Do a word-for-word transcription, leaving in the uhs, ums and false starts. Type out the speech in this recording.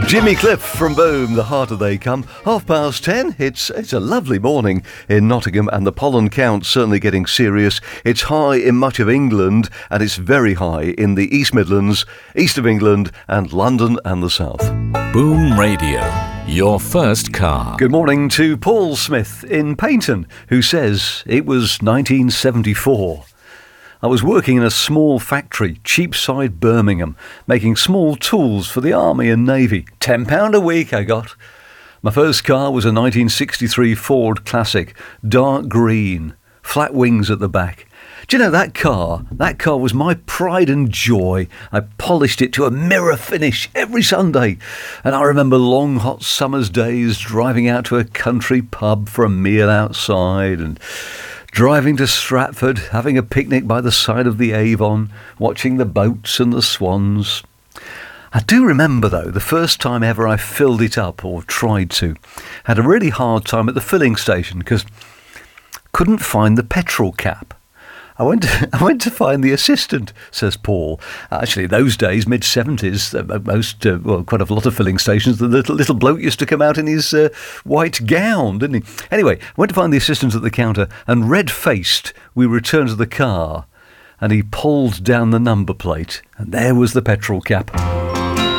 Jimmy Cliff from Boom, The Harder They Come. Half past ten. It's it's a lovely morning in Nottingham, and the pollen count's certainly getting serious. It's high in much of England, and it's very high in the East Midlands, East of England, and London and the South. Boom Radio, your first car. Good morning to Paul Smith in Paynton, who says it was nineteen seventy-four. I was working in a small factory, Cheapside, Birmingham, making small tools for the Army and Navy. ten pounds a week I got. My first car was a nineteen sixty-three Ford Classic, dark green, flat wings at the back. Do you know that car? That car was my pride and joy. I polished it to a mirror finish every Sunday. And I remember long hot summer's days driving out to a country pub for a meal outside and driving to Stratford, having a picnic by the side of the Avon, watching the boats and the swans. I do remember, though, the first time ever I filled it up, or tried to. Had a really hard time at the filling station because couldn't find the petrol cap. I went to, I went to find the assistant, says Paul. Actually, those days, mid-seventies, uh, most, uh, well, quite a lot of filling stations, the little, little bloke used to come out in his uh, white gown, didn't he? Anyway, I went to find the assistant at the counter, and red-faced, we returned to the car, and he pulled down the number plate, and there was the petrol cap.